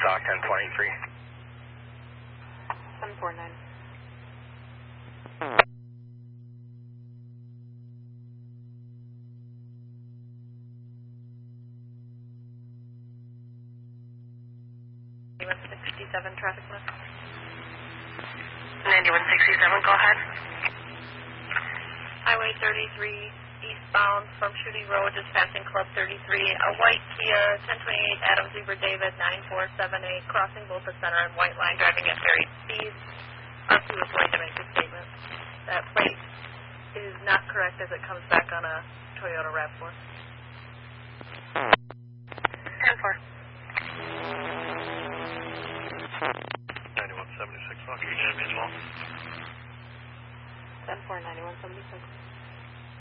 stock 1023. 749. Traffic left. 9167, go ahead. Highway 33 eastbound from Shooting Road, just passing Club 33. A white Kia 1028 Adam Zebra David 9478 crossing both the center and white line, driving at varied speeds. R2 is going to make a statement. That plate is not correct as it comes back on a Toyota RAV4. 10-4. 9176, I'll give you as well. 10-4, 9176.